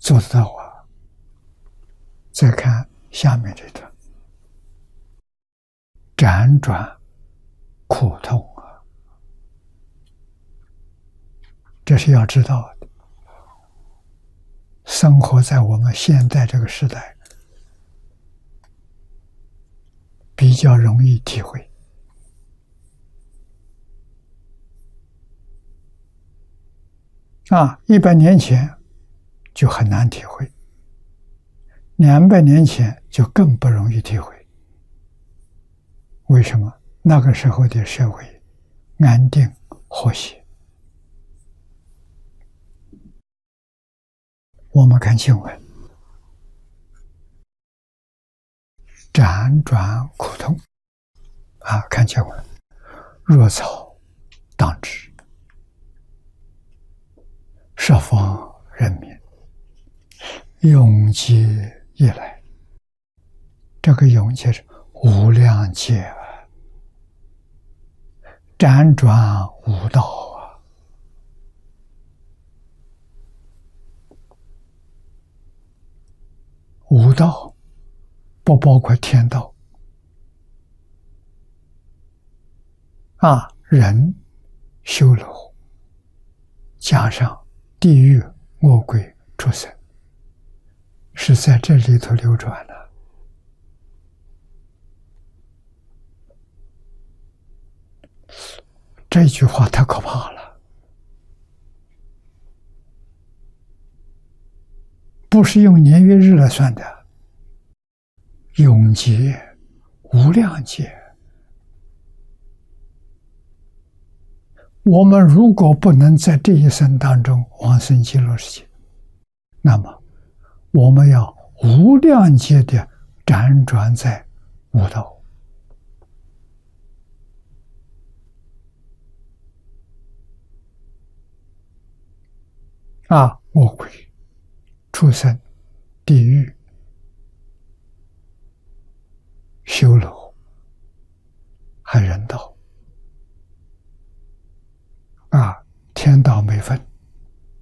做得到啊。再看下面这段，辗转苦痛啊，这是要知道的。生活在我们现在这个时代，比较容易体会。100年前就很难体会，200年前就更不容易体会。为什么？那个时候的社会安定和谐。我们看经文，辗转苦痛看经文，若草当知，十方人民永劫以来，这个永劫是无量劫辗转无道无道不包括天道人修罗加上地狱恶鬼畜生，是在这里头流转的。这句话太可怕了，不是用年月日来算的，永劫无量劫。我们如果不能在这一生当中往生极乐世界，那么我们要无量劫的辗转在无道。恶鬼、畜生、地狱、修罗，还人道。